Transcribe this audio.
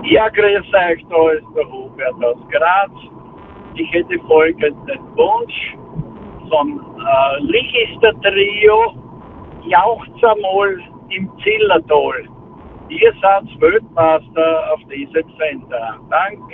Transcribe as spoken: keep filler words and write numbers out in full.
Ja, grüß euch, da ist der Hubert aus Graz. Ich hätte folgenden Wunsch vom äh, Ligister-Trio Jauchz einmal im Zillertal. Ihr seid Weltmeister auf diesem Sender. Danke.